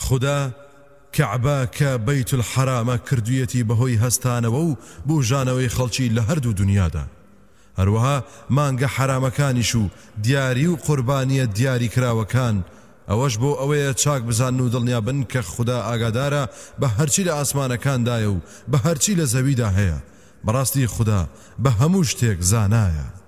خدا کەعبە کە بەیت الحەرامە کردوویەتی بەهۆی هەستانەوە و بوژانەوەی خەڵکی لە هەردوو دنیادا. هەروەها مانگە حرامەکانیش و دیاری و قوربانیە دیاری کراوەکان ئەوەش بۆ ئەوەیە چاک بزان و دڵنیا بن کە خدا ئاگادارە بە هەرچی لە ئاسمانەکاندایە و بە هەرچی لە زەویدا هەیە. بەڕاستی خدا بە هەموو شتێک زانایە.